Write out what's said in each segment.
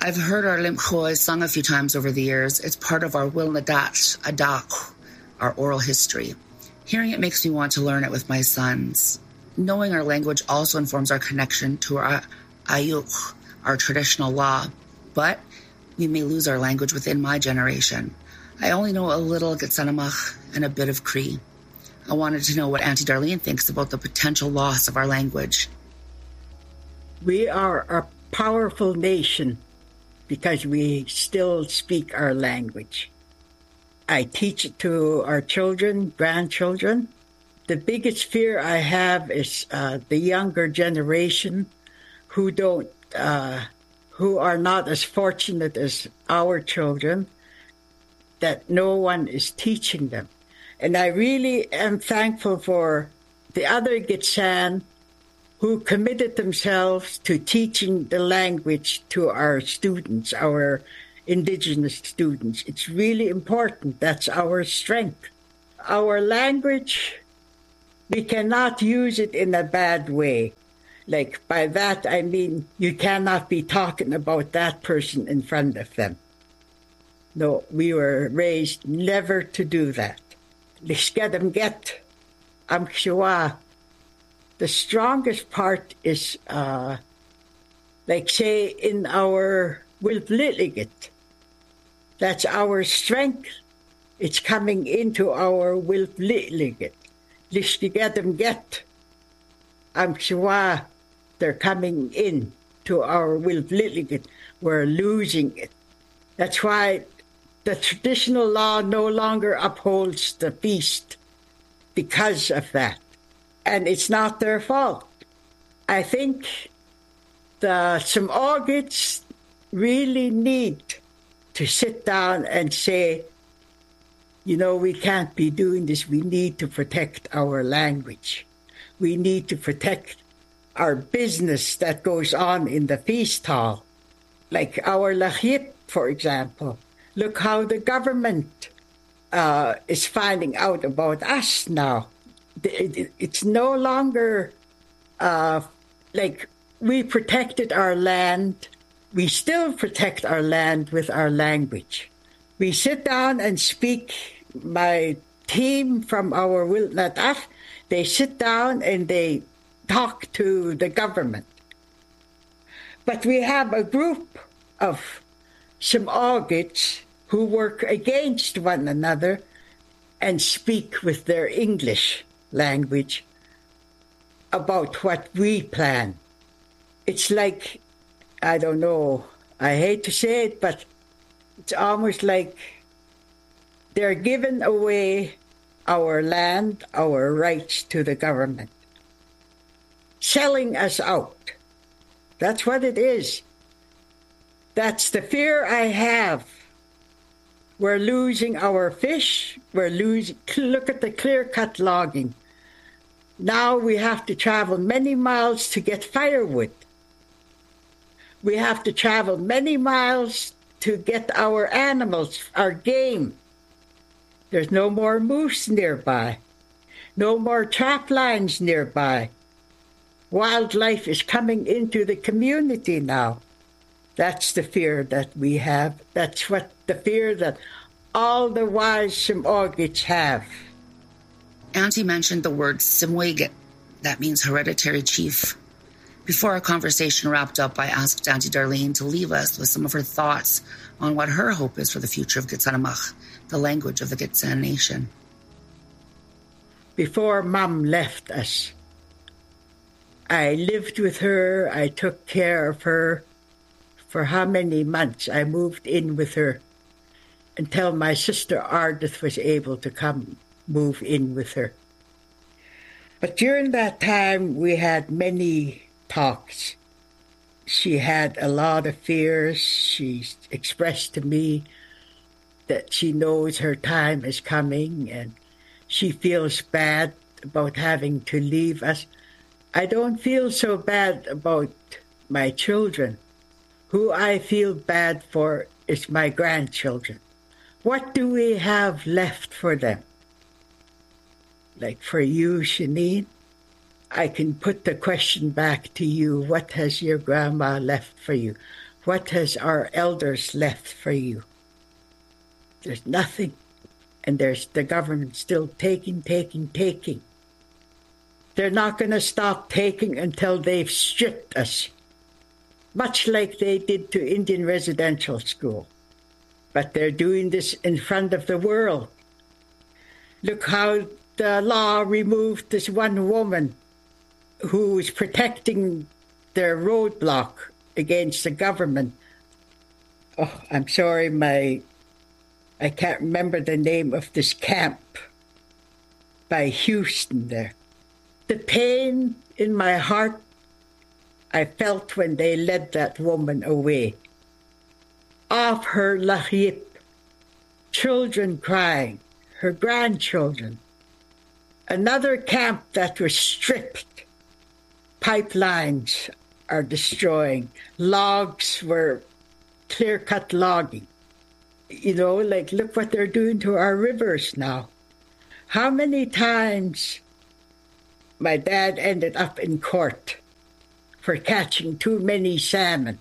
I've heard our Limchoy sung a few times over the years. It's part of our Wilnadat, Adak, our oral history. Hearing it makes me want to learn it with my sons. Knowing our language also informs our connection to our Ayuk, our traditional law. But we may lose our language within my generation. I only know a little Gitsanamach and a bit of Cree. I wanted to know what Auntie Darlene thinks about the potential loss of our language. We are a powerful nation because we still speak our language. I teach it to our children, grandchildren. The biggest fear I have is the younger generation who are not as fortunate as our children, that no one is teaching them. And I really am thankful for the other Gitsan who committed themselves to teaching the language to our students, our Indigenous students. It's really important. That's our strength. Our language, we cannot use it in a bad way. Like, by that, I mean, you cannot be talking about that person in front of them. No, we were raised never to do that. Lishkedem amkshawa. The strongest part is, like, say, in our Wilfliligit. That's our strength. It's coming into our Wilfliligit. Lishkedem amkshawa. They're coming in to our Wilfliligit. We're losing it. That's why the traditional law no longer upholds the feast because of that. And it's not their fault. I think the Samogits really need to sit down and say, you know, we can't be doing this. We need to protect our language. We need to protect our business that goes on in the feast hall. Like our Lahit, for example. Look how the government is finding out about us now. It's no longer like we protected our land. We still protect our land with our language. We sit down and speak. My team from our Wilnataf, they sit down and they talk to the government. But we have a group of Samogits who work against one another and speak with their English language about what we plan. It's like, I don't know, I hate to say it, but it's almost like they're giving away our land, our rights to the government, selling us out. That's what it is. That's the fear I have. We're losing our fish. Look at the clear-cut logging. Now we have to travel many miles to get firewood. We have to travel many miles to get our animals, our game. There's no more moose nearby. No more trap lines nearby. Wildlife is coming into the community now. That's the fear that we have. That's what the fear that all the wise Samogits have. Auntie mentioned the word Simwegit. That means hereditary chief. Before our conversation wrapped up, I asked Auntie Darlene to leave us with some of her thoughts on what her hope is for the future of Gitsanamach, the language of the Gitsan nation. Before Mom left us, I lived with her. I took care of her. For how many months I moved in with her until my sister Ardith was able to come move in with her. But during that time, we had many talks. She had a lot of fears. She expressed to me that she knows her time is coming and she feels bad about having to leave us. I don't feel so bad about my children. Who I feel bad for is my grandchildren. What do we have left for them? Like for you, Shanine, I can put the question back to you. What has your grandma left for you? What has our elders left for you? There's nothing. And there's the government still taking. They're not going to stop taking until they've stripped us, much like they did to Indian Residential School. But they're doing this in front of the world. Look how the law removed this one woman who was protecting their roadblock against the government. Oh, I'm sorry, I can't remember the name of this camp by Houston there. The pain in my heart I felt when they led that woman away. Off her lahip, children crying, her grandchildren. Another camp that was stripped. Pipelines are destroying. Logs were clear-cut logging. You know, like, look what they're doing to our rivers now. How many times my dad ended up in court for catching too many salmon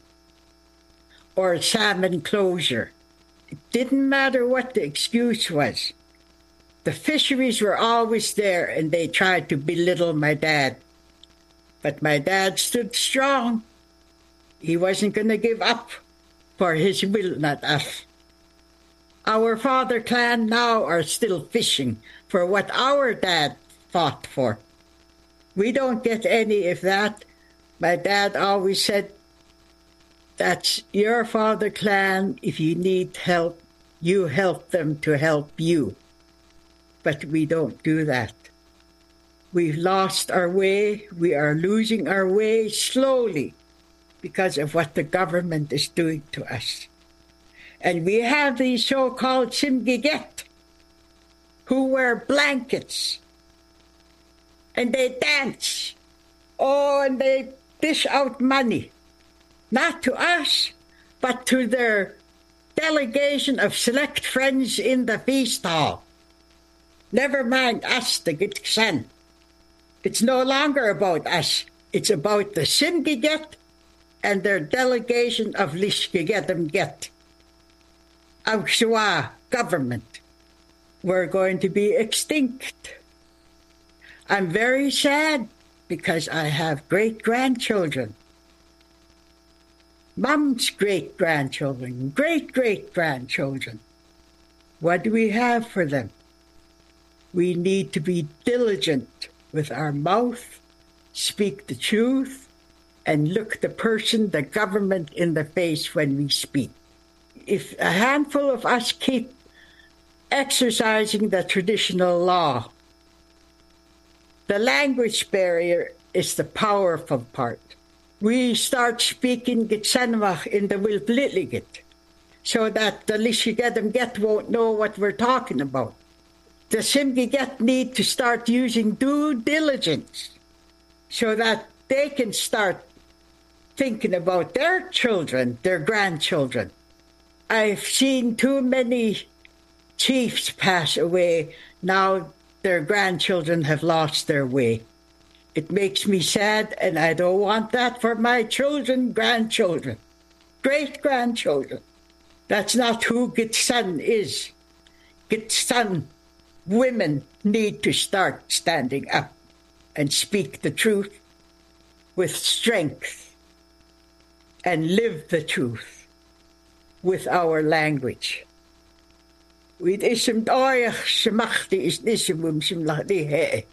or salmon closure. It didn't matter what the excuse was. The fisheries were always there, and they tried to belittle my dad. But my dad stood strong. He wasn't going to give up for his will, not us. Our father clan now are still fishing for what our dad fought for. We don't get any of that. My dad always said, that's your father clan. If you need help, you help them to help you. But we don't do that. We've lost our way. We are losing our way slowly because of what the government is doing to us. And we have these so-called Simgiget who wear blankets and they dance. Oh, and they dish out money. Not to us, but to their delegation of select friends in the feast hall. Never mind us, the Gitxan. It's no longer about us. It's about the Simgiget and their delegation of Lishgigetem Get. Our Shua government. We're going to be extinct. I'm very sad because I have great-grandchildren. Mom's great-grandchildren, great-great-grandchildren. What do we have for them? We need to be diligent with our mouth, speak the truth, and look the person, the government, in the face when we speak. If a handful of us keep exercising the traditional law, the language barrier is the powerful part. We start speaking Gitsanwach in the Wilpliligit so that the Lishigadam Get won't know what we're talking about. The Simgiget need to start using due diligence so that they can start thinking about their children, their grandchildren. I've seen too many chiefs pass away. Now their grandchildren have lost their way. It makes me sad, and I don't want that for my children, grandchildren, great-grandchildren. That's not who Gitsan is. Gitsan women need to start standing up and speak the truth with strength and live the truth with our language. With isim doyach shmachti is nisimum simlahdi he.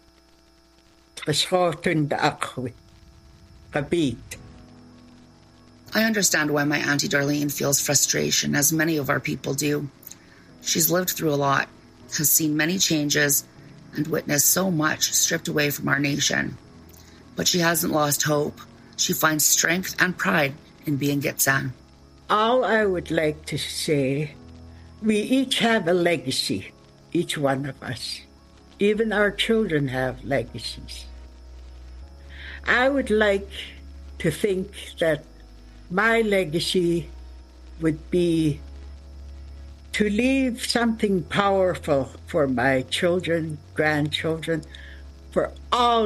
I understand why my Auntie Darlene feels frustration, as many of our people do. She's lived through a lot, has seen many changes, and witnessed so much stripped away from our nation. But she hasn't lost hope. She finds strength and pride in being Gitsan. All I would like to say, we each have a legacy, each one of us. Even our children have legacies. I would like to think that my legacy would be to leave something powerful for my children, grandchildren, for all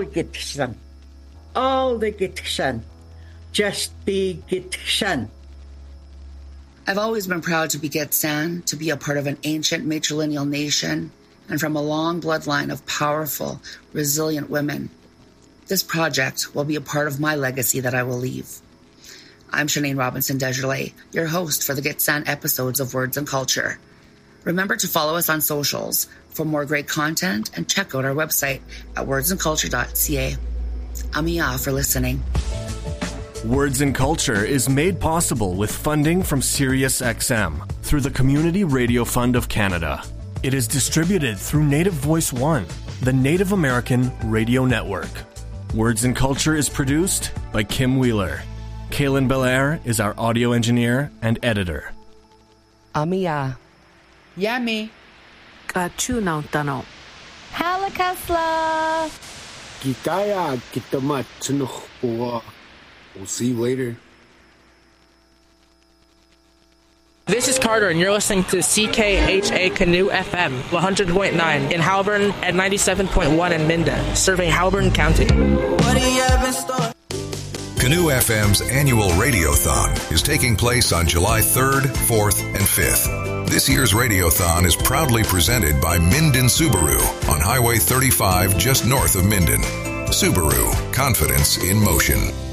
I've always been proud to be Gitxsan, to be a part of an ancient matrilineal nation, and from a long bloodline of powerful, resilient women. This project will be a part of my legacy that I will leave. I'm Shanine Robinson Desjardins, your host for the Gitxsan episodes of Words and Culture. Remember to follow us on socials for more great content and check out our website at wordsandculture.ca. Amiya for listening. Words and Culture is made possible with funding from SiriusXM through the Community Radio Fund of Canada. It is distributed through Native Voice One, the Native American Radio Network. Words and Culture is produced by Kim Wheeler. Kaylin Belair is our audio engineer and editor. Amiya. Yummy. Kachunauntano. Halakasla. Gitaya Gitamat We'll see you later. This is Carter, and you're listening to CKHA Canoe FM, 100.9 in Halburn and 97.1 in Minden, serving Halburn County. Canoe FM's annual Radiothon is taking place on July 3rd, 4th, and 5th. This year's Radiothon is proudly presented by Minden Subaru on Highway 35 just north of Minden. Subaru, confidence in motion.